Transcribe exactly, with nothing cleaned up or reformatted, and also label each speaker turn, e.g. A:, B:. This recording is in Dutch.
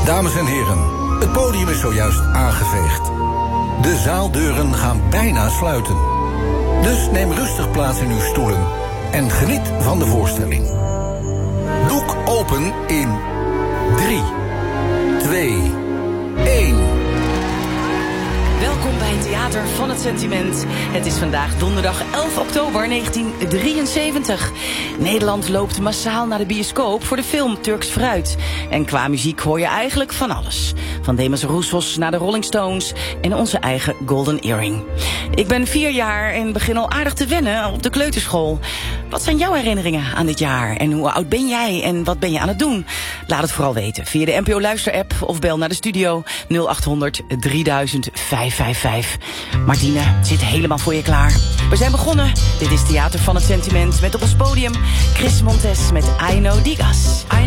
A: Dames en heren, het podium is zojuist aangeveegd. De zaaldeuren gaan bijna sluiten. Dus neem rustig plaats in uw stoelen en geniet van de voorstelling. Doek open in drie, twee, één.
B: Welkom bij het Theater van het Sentiment. Het is vandaag donderdag elf oktober negentien drieënzeventig. Nederland loopt massaal naar de bioscoop voor de film Turks Fruit. En qua muziek hoor je eigenlijk van alles. Van Demis Roussos naar de Rolling Stones en onze eigen Golden Earring. Ik ben vier jaar en begin al aardig te wennen op de kleuterschool. Wat zijn jouw herinneringen aan dit jaar? En hoe oud ben jij en wat ben je aan het doen? Laat het vooral weten via de N P O Luister-app of bel naar de studio nul acht honderd drieduizend vijfhonderdvijfenvijftig. Martine zit helemaal voor je klaar. We zijn begonnen. Dit is Theater van het Sentiment met op ons podium Chris Montes met I Know Digas.